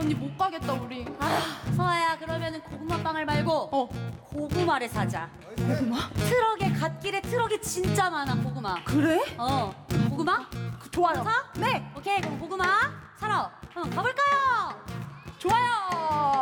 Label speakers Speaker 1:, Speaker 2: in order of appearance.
Speaker 1: 언니 못 가겠다 우리.
Speaker 2: 서아야 그러면은 고구마빵을 말고 고구마를 사자.
Speaker 1: 고구마?
Speaker 2: 트럭에 갓길에 트럭이 진짜 많아. 고구마.
Speaker 1: 그래?
Speaker 2: 고구마?
Speaker 1: 좋아요.
Speaker 2: 사?
Speaker 1: 네.
Speaker 2: 오케이 그럼 고구마 사러 가볼까요?
Speaker 1: 좋아요.